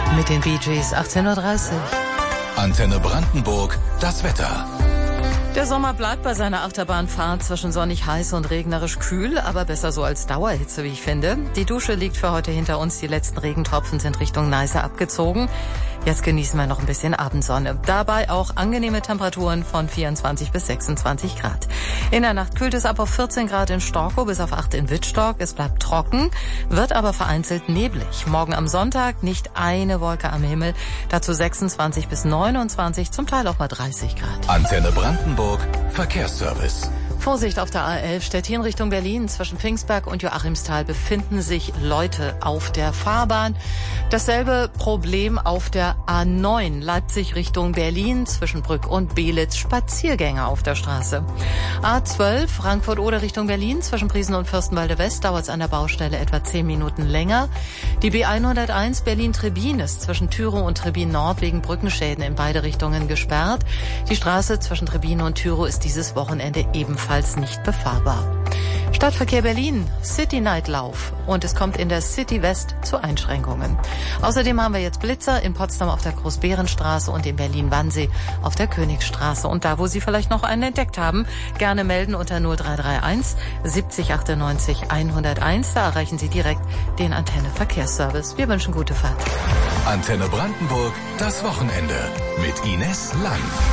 Mit den Bee Gees 18:30 Uhr. Antenne Brandenburg, das Wetter. Der Sommer bleibt bei seiner Achterbahnfahrt zwischen sonnig heiß und regnerisch kühl, aber besser so als Dauerhitze, wie ich finde. Die Dusche liegt für heute hinter uns, die letzten Regentropfen sind Richtung Neiße abgezogen. Jetzt genießen wir noch ein bisschen Abendsonne. Dabei auch angenehme Temperaturen von 24 bis 26 Grad. In der Nacht kühlt es ab auf 14 Grad in Storkow bis auf 8 in Wittstock. Es bleibt trocken, wird aber vereinzelt neblig. Morgen am Sonntag nicht eine Wolke am Himmel, dazu 26 bis 29, zum Teil auch mal 30 Grad. Antenne Brandenburg, Verkehrsservice. Vorsicht auf der A11 Stettin Richtung Berlin. Zwischen Pfingstberg und Joachimsthal befinden sich Leute auf der Fahrbahn. Dasselbe Problem auf der A9 Leipzig Richtung Berlin. Zwischen Brück und Belitz Spaziergänger auf der Straße. A12 Frankfurt-Oder Richtung Berlin. Zwischen Priesen und Fürstenwalde West dauert es an der Baustelle etwa 10 Minuten länger. Die B101 Berlin-Trebin ist zwischen Thürow und Trebin Nord wegen Brückenschäden in beide Richtungen gesperrt. Die Straße zwischen Trebin und Thürow ist dieses Wochenende ebenfalls nicht befahrbar. Stadtverkehr Berlin, City Night Lauf und es kommt in der City West zu Einschränkungen. Außerdem haben wir jetzt Blitzer in Potsdam auf der Großbärenstraße und in Berlin-Wannsee auf der Königsstraße. Und da, wo Sie vielleicht noch einen entdeckt haben, gerne melden unter 0331 70 98 101. Da erreichen Sie direkt den Antenne Verkehrsservice. Wir wünschen gute Fahrt. Antenne Brandenburg, das Wochenende mit Ines Lang.